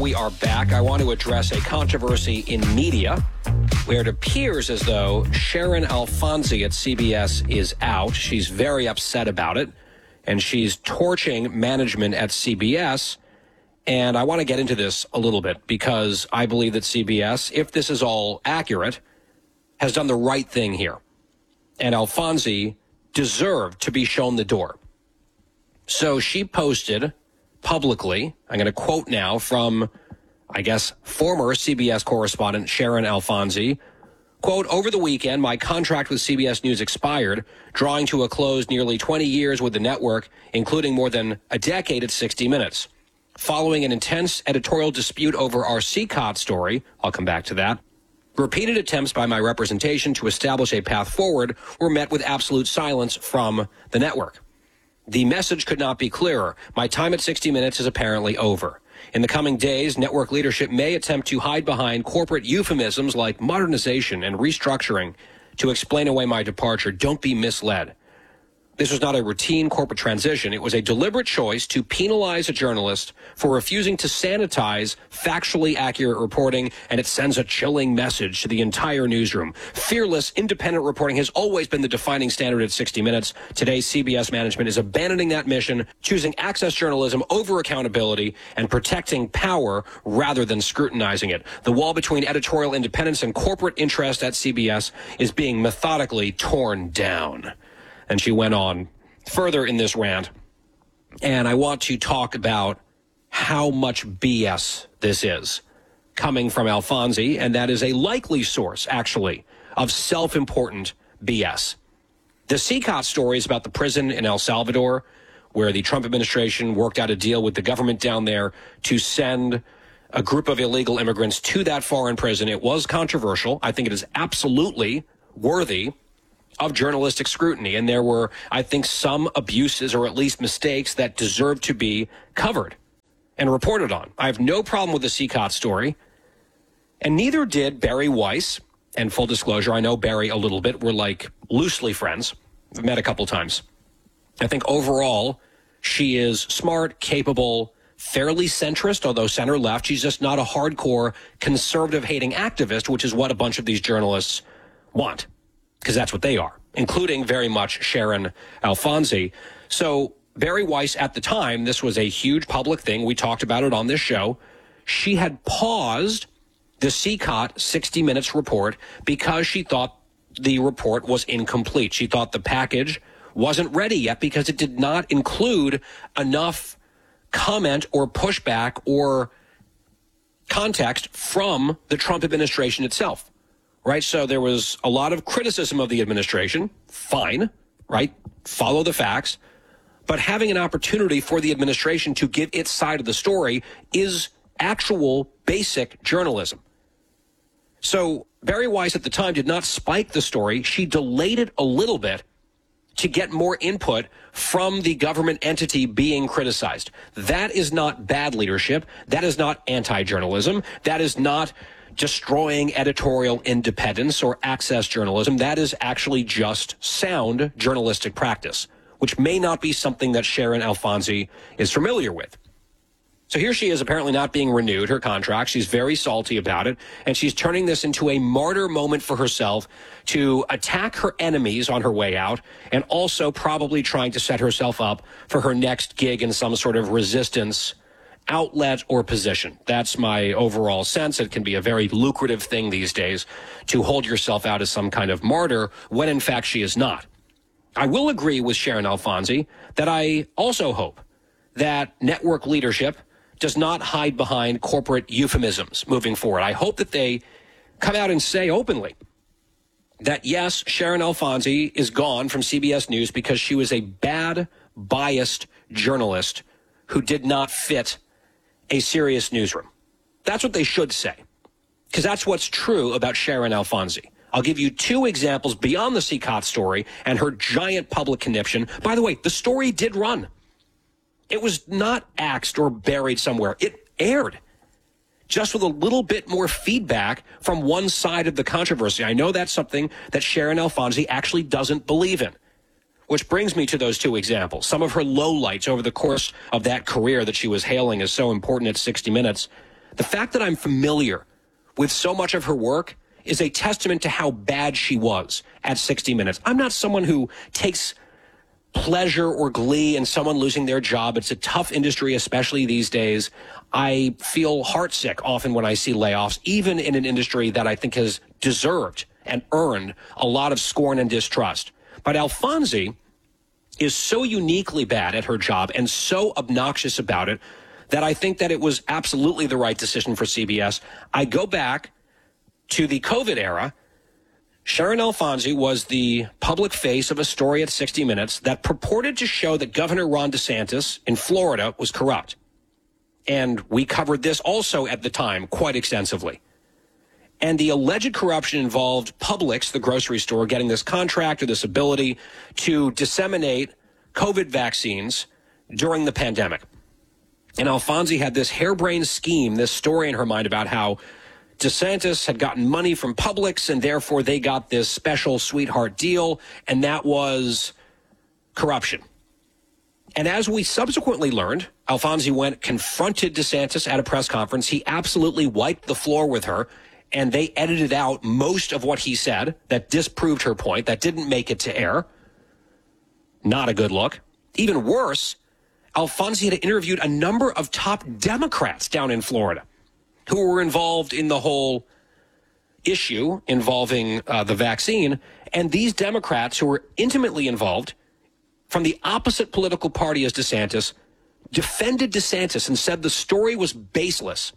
We are back. I want to address a controversy in media where it appears as though Sharon Alfonsi at CBS is out. She's very upset about it, and she's torching management at CBS. And I want to get into this a little bit because I believe that CBS, if this is all accurate, has done the right thing here. And Alfonsi deserved to be shown the door. So she posted publicly, I'm going to quote now from, I guess, former CBS correspondent Sharon Alfonsi, quote, "Over the weekend, my contract with CBS News expired, drawing to a close nearly 20 years with the network, including more than a decade at 60 Minutes. Following an intense editorial dispute over our CCOT story," I'll come back to that, "repeated attempts by my representation to establish a path forward were met with absolute silence from the network. The message could not be clearer. My time at 60 Minutes is apparently over. In the coming days, network leadership may attempt to hide behind corporate euphemisms like modernization and restructuring to explain away my departure. Don't be misled. This was not a routine corporate transition. It was a deliberate choice to penalize a journalist for refusing to sanitize factually accurate reporting, and it sends a chilling message to the entire newsroom. Fearless, independent reporting has always been the defining standard at 60 Minutes. Today, CBS management is abandoning that mission, choosing access journalism over accountability, and protecting power rather than scrutinizing it. The wall between editorial independence and corporate interest at CBS is being methodically torn down." And she went on further in this rant, and I want to talk about how much BS this is coming from Alfonsi, and that is a likely source, actually, of self-important BS. The CCOT story is about the prison in El Salvador, where the Trump administration worked out a deal with the government down there to send a group of illegal immigrants to that foreign prison. It was controversial. I think it is absolutely worthy of journalistic scrutiny, and there were, I think, some abuses or at least mistakes that deserve to be covered and reported on. I have no problem with the CCOT story, and neither did Bari Weiss. And full disclosure, I know Bari a little bit. We're like loosely friends. We've met a couple times. I think overall, she is smart, capable, fairly centrist, although center left. She's just not a hardcore conservative hating activist, which is what a bunch of these journalists want, because that's what they are, including very much Sharon Alfonsi. So Bari Weiss at the time, this was a huge public thing. We talked about it on this show. She had paused the CCOT 60 Minutes report because she thought the report was incomplete. She thought the package wasn't ready yet because it did not include enough comment or pushback or context from the Trump administration itself. Right, so there was a lot of criticism of the administration. Fine, right? Follow the facts. But having an opportunity for the administration to give its side of the story is actual basic journalism. So Bari Weiss at the time did not spike the story. She delayed it a little bit to get more input from the government entity being criticized. That is not bad leadership. That is not anti-journalism. That is not destroying editorial independence or access journalism. That is actually just sound journalistic practice, which may not be something that Sharon Alfonsi is familiar with. So here she is apparently not being renewed, her contract. She's very salty about it, and she's turning this into a martyr moment for herself to attack her enemies on her way out, and also probably trying to set herself up for her next gig in some sort of resistance outlet or position. That's my overall sense. It can be a very lucrative thing these days to hold yourself out as some kind of martyr when in fact she is not. I will agree with Sharon Alfonsi that I also hope that network leadership does not hide behind corporate euphemisms moving forward. I hope that they come out and say openly that, yes, Sharon Alfonsi is gone from CBS News because she was a bad, biased journalist who did not fit a serious newsroom. That's what they should say, because that's what's true about Sharon Alfonsi. I'll give you two examples beyond the CCOT story and her giant public conniption. By the way, the story did run. It was not axed or buried somewhere. It aired, just with a little bit more feedback from one side of the controversy. I know that's something that Sharon Alfonsi actually doesn't believe in. Which brings me to those two examples. Some of her lowlights over the course of that career that she was hailing as so important at 60 Minutes. The fact that I'm familiar with so much of her work is a testament to how bad she was at 60 Minutes. I'm not someone who takes pleasure or glee in someone losing their job. It's a tough industry, especially these days. I feel heartsick often when I see layoffs, even in an industry that I think has deserved and earned a lot of scorn and distrust. But Alfonsi is so uniquely bad at her job and so obnoxious about it that I think that it was absolutely the right decision for CBS. I go back to the COVID era. Sharon Alfonsi was the public face of a story at 60 Minutes that purported to show that Governor Ron DeSantis in Florida was corrupt. And we covered this also at the time quite extensively. And the alleged corruption involved Publix, the grocery store, getting this contract or this ability to disseminate COVID vaccines during the pandemic. And Alfonsi had this harebrained scheme, this story in her mind about how DeSantis had gotten money from Publix, and therefore they got this special sweetheart deal, and that was corruption. And as we subsequently learned, Alfonsi confronted DeSantis at a press conference. He absolutely wiped the floor with her, and they edited out most of what he said that disproved her point, that didn't make it to air. Not a good look. Even worse, Alfonsi had interviewed a number of top Democrats down in Florida who were involved in the whole issue involving the vaccine. And these Democrats who were intimately involved from the opposite political party as DeSantis defended DeSantis and said the story was baseless.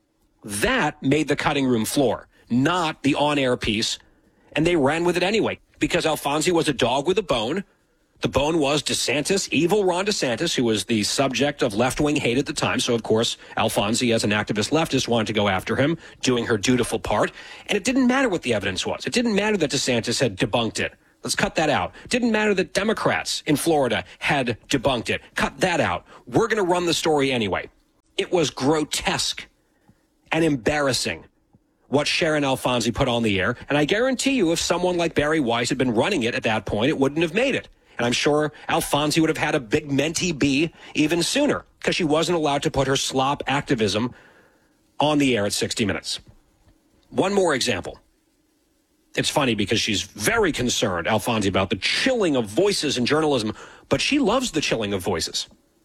That made the cutting room floor, not the on-air piece. And they ran with it anyway because Alfonsi was a dog with a bone. The bone was DeSantis, evil Ron DeSantis, who was the subject of left-wing hate at the time. So, of course, Alfonsi, as an activist leftist, wanted to go after him, doing her dutiful part. And it didn't matter what the evidence was. It didn't matter that DeSantis had debunked it. Let's cut that out. It didn't matter that Democrats in Florida had debunked it. Cut that out. We're going to run the story anyway. It was grotesque and embarrassing what Sharon Alfonsi put on the air. And I guarantee you, if someone like Barry Weiss had been running it at that point, it wouldn't have made it. And I'm sure Alfonsi would have had a big Menti B even sooner because she wasn't allowed to put her slop activism on the air at 60 Minutes. One more example. It's funny because she's very concerned, Alfonsi, about the chilling of voices in journalism, but she loves the chilling of voices.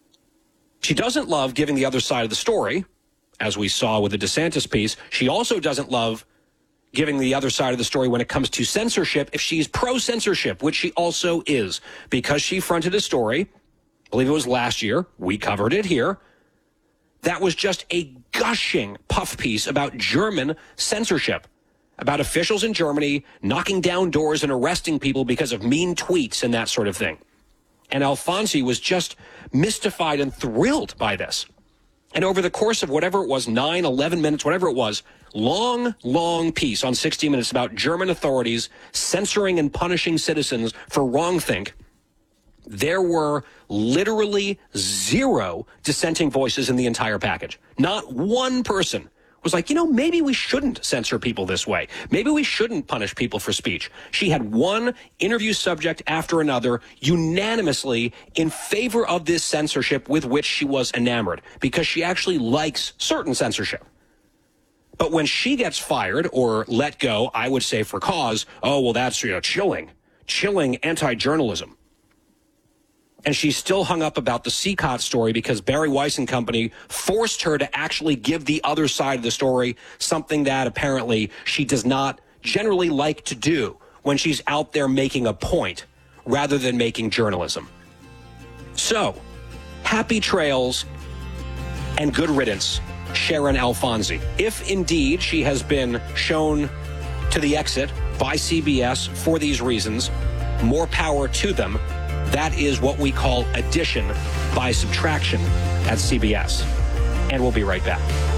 She doesn't love giving the other side of the story, as we saw with the DeSantis piece. She also doesn't love giving the other side of the story when it comes to censorship if she's pro-censorship, which she also is, because she fronted a story, I believe it was last year, we covered it here, that was just a gushing puff piece about German censorship, about officials in Germany knocking down doors and arresting people because of mean tweets and that sort of thing. And Alfonsi was just mystified and thrilled by this. And over the course of whatever it was, 9, 11 minutes, whatever it was, long piece on 60 Minutes about German authorities censoring and punishing citizens for wrongthink, there were literally 0 dissenting voices in the entire package. Not one person was like, maybe we shouldn't censor people this way. Maybe we shouldn't punish people for speech. She had one interview subject after another unanimously in favor of this censorship with which she was enamored because she actually likes certain censorship. But when she gets fired or let go, I would say for cause, that's chilling anti-journalism. And she's still hung up about the CCOT story because Barry Weiss and company forced her to actually give the other side of the story, something that apparently she does not generally like to do when she's out there making a point rather than making journalism. So, happy trails and good riddance, Sharon Alfonsi. If indeed she has been shown to the exit by CBS for these reasons, more power to them. That is what we call addition by subtraction at CBS. And we'll be right back.